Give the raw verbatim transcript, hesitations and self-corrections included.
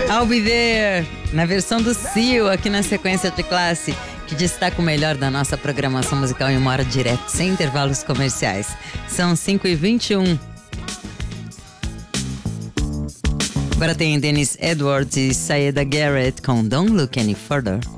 I'll Be There, na versão do Seal, aqui na Sequência de Classe, que destaca o melhor da nossa programação musical em uma hora direto, sem intervalos comerciais. São cinco e vinte e um. Agora tem Dennis Edwards e Saeda Garrett com Don't Look Any Further.